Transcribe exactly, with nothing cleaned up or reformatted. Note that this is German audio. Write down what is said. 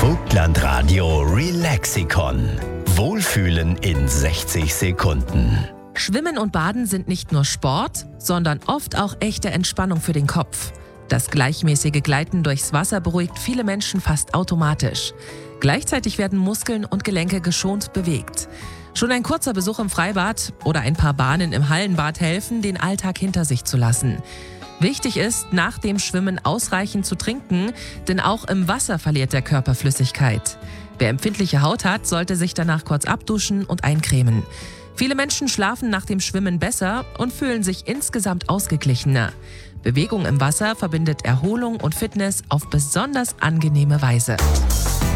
Vogtland-Radio Relaxikon. Wohlfühlen in sechzig Sekunden. Schwimmen und Baden sind nicht nur Sport, sondern oft auch echte Entspannung für den Kopf. Das gleichmäßige Gleiten durchs Wasser beruhigt viele Menschen fast automatisch. Gleichzeitig werden Muskeln und Gelenke geschont bewegt. Schon ein kurzer Besuch im Freibad oder ein paar Bahnen im Hallenbad helfen, den Alltag hinter sich zu lassen. Wichtig ist, nach dem Schwimmen ausreichend zu trinken, denn auch im Wasser verliert der Körper Flüssigkeit. Wer empfindliche Haut hat, sollte sich danach kurz abduschen und eincremen. Viele Menschen schlafen nach dem Schwimmen besser und fühlen sich insgesamt ausgeglichener. Bewegung im Wasser verbindet Erholung und Fitness auf besonders angenehme Weise.